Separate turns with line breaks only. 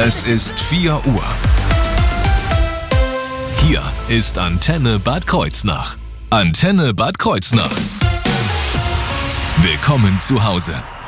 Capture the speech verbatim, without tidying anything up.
Es ist vier Uhr. Hier ist Antenne Bad Kreuznach. Antenne Bad Kreuznach. Willkommen zu Hause.